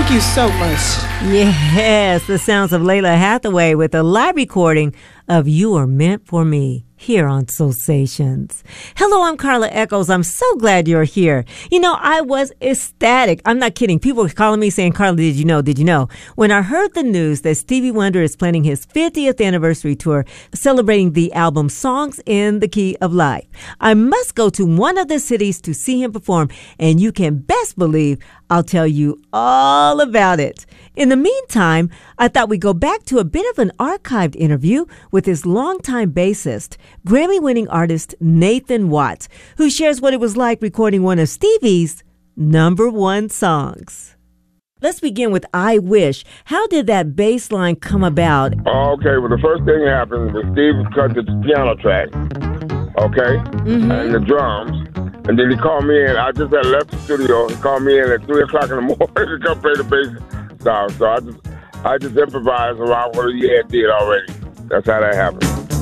Thank you so much. Yes, the sounds of Layla Hathaway with a live recording of You Are Meant For Me here on Soulsations. Hello, I'm Carla Echols. I'm so glad you're here. You know, I was ecstatic. I'm not kidding. People were calling me saying, Carla, did you know? Did you know? When I heard the news that Stevie Wonder is planning his 50th anniversary tour celebrating the album Songs in the Key of Life, I must go to one of the cities to see him perform, and you can best believe I'll tell you all about it. In the meantime, I thought we'd go back to a bit of an archived interview with his longtime bassist, Grammy-winning artist Nathan Watts, who shares what it was like recording one of Stevie's #1 songs. Let's begin with I Wish. How did that bass line come about? Okay, well, the first thing that happened was Steve cut the piano track, okay, and the drums. And then he called me in. I just had left the studio. He called me in at 3 o'clock in the morning to come play the bass sound. So I just improvised around what he had did already. That's how that happened.